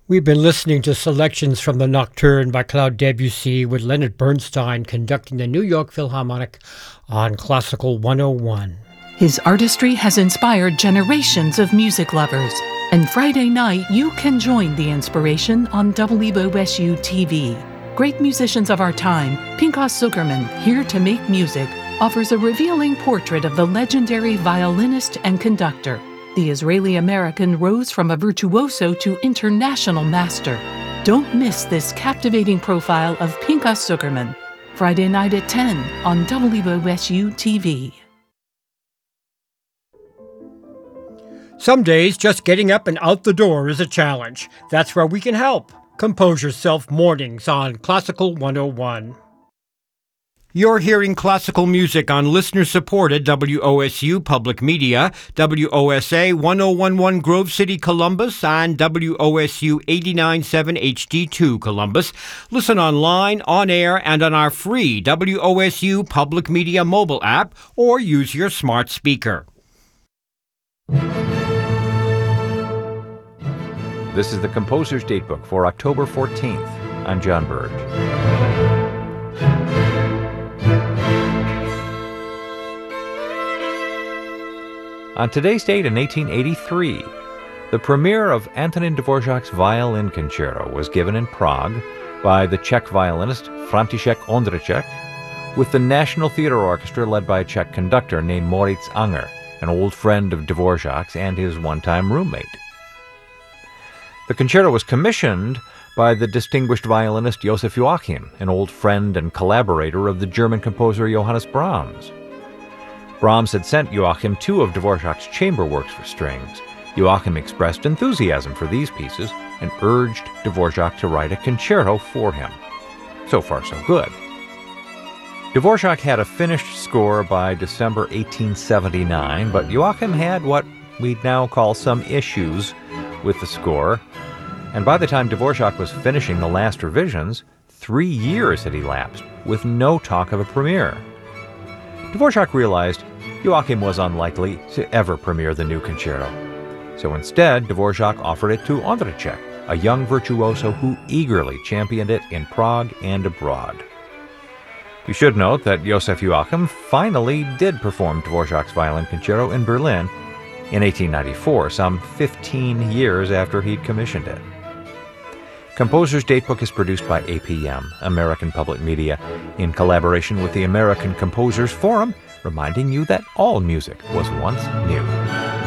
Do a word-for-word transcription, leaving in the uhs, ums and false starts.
We've been listening to selections from the Nocturne by Claude Debussy with Leonard Bernstein conducting the New York Philharmonic on Classical one oh one. His artistry has inspired generations of music lovers, and Friday night you can join the inspiration on W O S U T V. Great musicians of our time, Pinchas Zukerman, here to make music, offers a revealing portrait of the legendary violinist and conductor. The Israeli-American rose from a virtuoso to international master. Don't miss this captivating profile of Pinchas Zukerman. Friday night at ten on W O S U T V. Some days, just getting up and out the door is a challenge. That's where we can help. Compose Yourself Mornings on Classical one oh one. You're hearing classical music on listener-supported W O S U Public Media, W O S A one oh one point one Grove City, Columbus, and W O S U eighty-nine point seven H D two Columbus. Listen online, on air, and on our free W O S U Public Media mobile app, or use your smart speaker. This is the Composer's Datebook for October fourteenth. I'm John Burge. On today's date in eighteen eighty-three, the premiere of Antonin Dvorak's Violin Concerto was given in Prague by the Czech violinist František Ondřiček with the National Theatre Orchestra led by a Czech conductor named Moritz Unger, an old friend of Dvorak's and his one-time roommate. The concerto was commissioned by the distinguished violinist Joseph Joachim, an old friend and collaborator of the German composer Johannes Brahms. Brahms had sent Joachim two of Dvorak's chamber works for strings. Joachim expressed enthusiasm for these pieces and urged Dvorak to write a concerto for him. So far, so good. Dvorak had a finished score by December eighteen seventy-nine, but Joachim had what we'd now call some issues with the score, and by the time Dvorak was finishing the last revisions, three years had elapsed with no talk of a premiere. Dvorak realized Joachim was unlikely to ever premiere the new concerto. So instead, Dvorak offered it to Ondřiček, a young virtuoso who eagerly championed it in Prague and abroad. You should note that Joseph Joachim finally did perform Dvorak's Violin Concerto in Berlin in eighteen ninety-four, some fifteen years after he'd commissioned it. Composer's Datebook is produced by A P M, American Public Media, in collaboration with the American Composers Forum, reminding you that all music was once new.